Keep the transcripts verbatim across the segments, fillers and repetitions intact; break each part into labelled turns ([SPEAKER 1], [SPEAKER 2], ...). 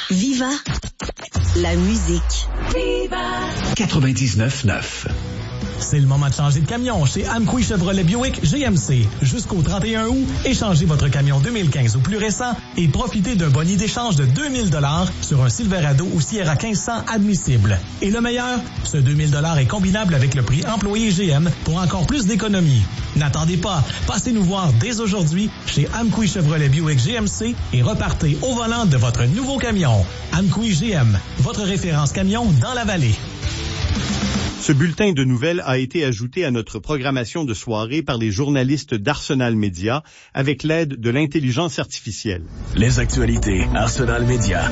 [SPEAKER 1] Viva la musique.
[SPEAKER 2] Viva
[SPEAKER 3] quatre-vingt-dix-neuf neuf.
[SPEAKER 4] C'est le moment de changer de camion chez Amqui Chevrolet Buick G M C. Jusqu'au trente et un août, échangez votre camion deux mille quinze ou plus récent et profitez d'un boni d'échange de deux mille dollars sur un Silverado ou Sierra quinze cents admissible. Et le meilleur, ce deux mille dollars est combinable avec le prix employé G M pour encore plus d'économies. N'attendez pas, passez nous voir dès aujourd'hui chez Amqui Chevrolet Buick G M C et repartez au volant de votre nouveau camion. Amqui G M, votre référence camion dans la vallée.
[SPEAKER 5] Ce bulletin de nouvelles a été ajouté à notre programmation de soirée par les journalistes d'Arsenal Média avec l'aide de l'intelligence artificielle.
[SPEAKER 3] Les actualités Arsenal Média.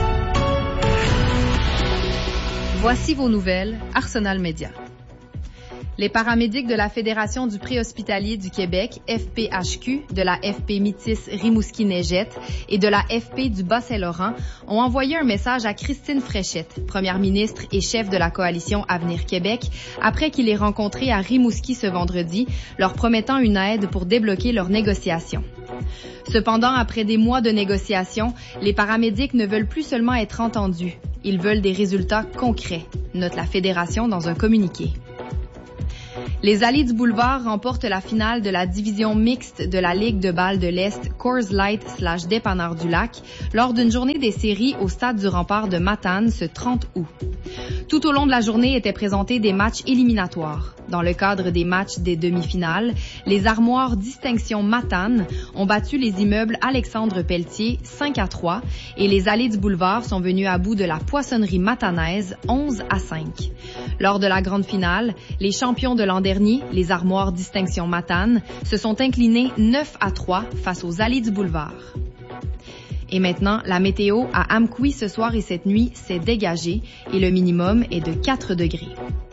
[SPEAKER 6] Voici vos nouvelles Arsenal Média. Les paramédics de la Fédération du préhospitalier du Québec, F P H Q, de la F P Métis Rimouski-Neigette et de la F P du Bas-Saint-Laurent ont envoyé un message à Christine Fréchette, première ministre et chef de la coalition Avenir Québec, après qu'il ait rencontré à Rimouski ce vendredi, leur promettant une aide pour débloquer leurs négociations. Cependant, après des mois de négociations, les paramédics ne veulent plus seulement être entendus. Ils veulent des résultats concrets, note la Fédération dans un communiqué. Les Allées du Boulevard remportent la finale de la division mixte de la Ligue de balle de l'Est Coors Light slash Dépanneur du Lac lors d'une journée des séries au Stade du Rempart de Matane ce trente août. Tout au long de la journée étaient présentés des matchs éliminatoires. Dans le cadre des matchs des demi-finales, les Armoires Distinction Matane ont battu les immeubles Alexandre Pelletier cinq à trois et les Allées du Boulevard sont venues à bout de la Poissonnerie Matanaise onze à cinq. Lors de la grande finale, les champions de l'an dernier, les Armoires Distinction Matane, se sont inclinés neuf à trois face aux Allées du Boulevard. Et maintenant, la météo à Amqui ce soir et cette nuit s'est dégagée et le minimum est de quatre degrés.